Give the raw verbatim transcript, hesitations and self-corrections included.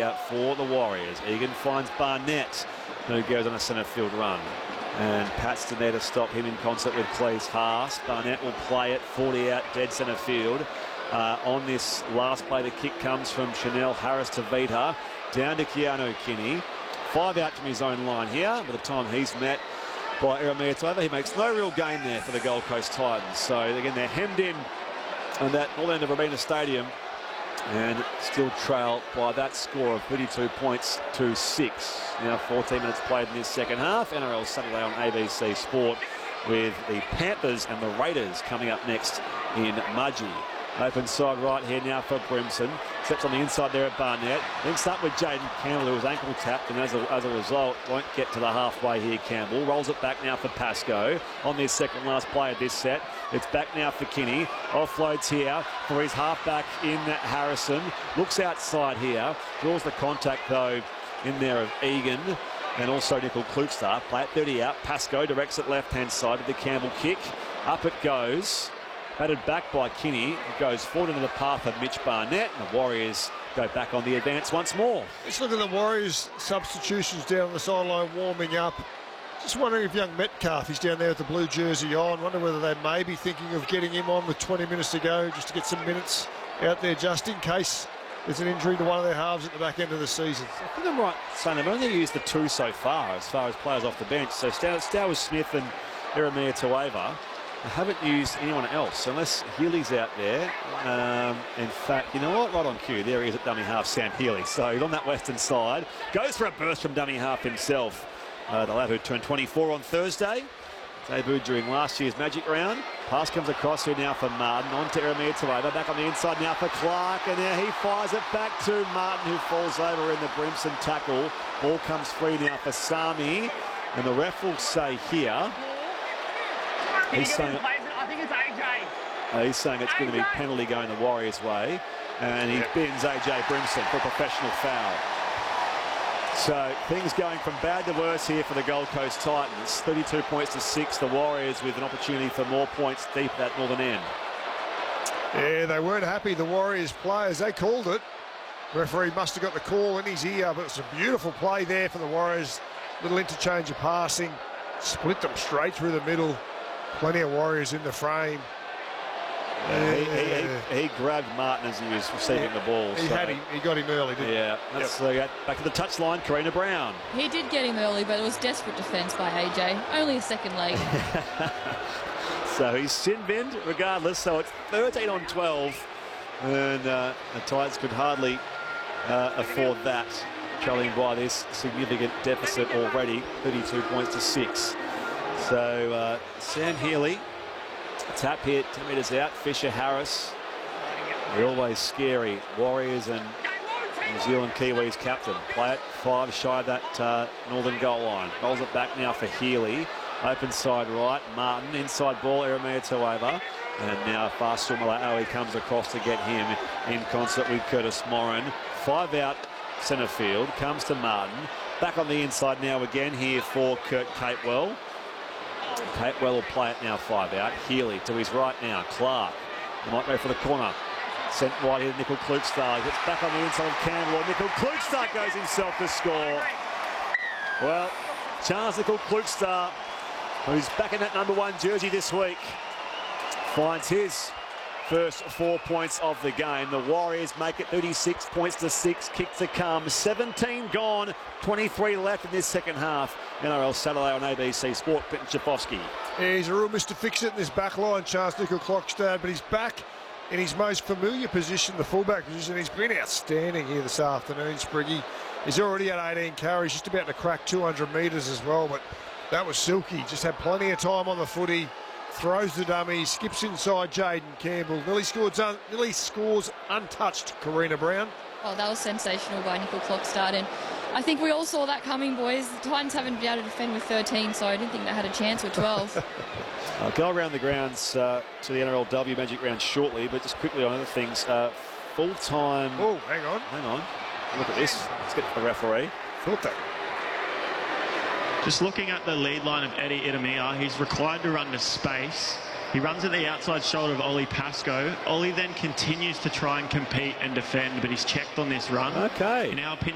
uh, for the Warriors. Egan finds Barnett, who goes on a centre field run. And Paxton there to stop him in concert with Cleese Haas. Barnett will play it forty out, dead centre field. Uh, on this last play, the kick comes from Chanel Harris to Vita. Down to Keanu Kinney. Five out from his own line here. By the time he's met by Ieremia Taufa, he makes no real gain there for the Gold Coast Titans. So again, they're hemmed in on that north end of Arena Stadium and still trail by that score of thirty-two points to six. Now fourteen minutes played in this second half. N R L Saturday on A B C Sport with the Panthers and the Raiders coming up next in Mudgee. Open side right here now for Brimson. Steps on the inside there at Barnett. Links up with Jaden Campbell, who was ankle tapped, and as a, as a result, won't get to the halfway here, Campbell. Rolls it back now for Pascoe on this second last play of this set. It's back now for Kinney. Offloads here for his halfback in Harrison. Looks outside here. Draws the contact, though, in there of Egan and also Nickel Klukstad. Play at thirty out. Pascoe directs it left-hand side to the Campbell kick. Up it goes. Batted back by Kinney. It goes forward into the path of Mitch Barnett. And the Warriors go back on the advance once more. Let's look at the Warriors' substitutions down the sideline warming up. Just wondering if young Metcalf is down there with the blue jersey on. Wonder whether they may be thinking of getting him on with twenty minutes to go just to get some minutes out there just in case there's an injury to one of their halves at the back end of the season. I think I'm right saying they've only used the two so far as far as players off the bench. So Stowers Smith and Ieremia Taufa. I haven't used anyone else, unless Healy's out there. Um, in fact, you know what? Right on cue. There he is at dummy half, Sam Healy. So he's on that western side. Goes for a burst from dummy half himself. Uh, the lad who turned twenty-four on Thursday. Debuted during last year's Magic round. Pass comes across here now for Martin. On to Ieremia Taufa. Back on the inside now for Clark. And there he fires it back to Martin, who falls over in the Brimson tackle. Ball comes free now for Sami. And the ref will say here... He's saying, I think it's A J. uh, he's saying it's going to be penalty going the Warriors' way, and he bins A J Brimson for a professional foul. So things going from bad to worse here for the Gold Coast Titans. thirty-two points to six. The Warriors with an opportunity for more points deep at that northern end. Yeah, they weren't happy, the Warriors players. They called it. Referee must have got the call in his ear, but it's a beautiful play there for the Warriors. Little interchange of passing. Split them straight through the middle. Plenty of Warriors in the frame. Yeah, he, he, he, he grabbed Martin as he was receiving yeah, the ball. He so. had him. He got him early, didn't yeah, he? that's yep. uh, back to the touchline, Karina Brown. He did get him early, but it was desperate defence by A J. Only a second leg. So he's sin-binned regardless, so it's thirteen on twelve. And uh, the Titans could hardly uh, afford that, trailing by this significant deficit already, thirty-two points to six. So uh, Sam Healy, tap hit, ten metres out. Fisher Harris, they're always scary. Warriors and New Zealand Kiwis captain. Play it five shy of that uh, northern goal line. Rolls it back now for Healy. Open side right, Martin. Inside ball, Ieremia Taufa. And now Faisal Mala'awi comes across to get him in concert with Curtis Moran. Five out centre field, comes to Martin. Back on the inside now again here for Kurt Capewell. Capewell will play it now five out. Healy to his right now. Clark. He might go for the corner. Sent wide here to Nickel Klukstad. Gets back on the inside of Campbell. Nickel Klukstad goes himself to score. Well, Charles Nickel Klukstad, who's back in that number one jersey this week, finds his first four points of the game. The Warriors make it thirty-six points to six. Kick to come. seventeen gone. twenty-three left in this second half. N R L Saturday on A B C Sport. Quinton Schifofsky. Yeah, he's a real Mister Fix-It in this back line, Charles Nickel Klukstad, but he's back in his most familiar position, the fullback position. He's been outstanding here this afternoon, Spriggy. He's already at eighteen carries, just about to crack two hundred metres as well, but that was silky. Just had plenty of time on the footy. Throws the dummy, skips inside Jaden Campbell. Nearly scores, un nearly scores untouched, Karina Brown. Oh, that was sensational by Nickel Klukstad. And I think we all saw that coming, boys. The Titans haven't been able to defend with thirteen, so I didn't think they had a chance with twelve. I'll go around the grounds uh, to the N R L W Magic round shortly, but just quickly on other things. Uh, Full-time... Oh, hang on. Hang on. Look at this. Let's get to the referee. Thought that. Just looking at the lead line of Eddie Ieremia, he's required to run to space. He runs at the outside shoulder of Ollie Pascoe. Ollie then continues to try and compete and defend, but he's checked on this run. Okay. In our opinion,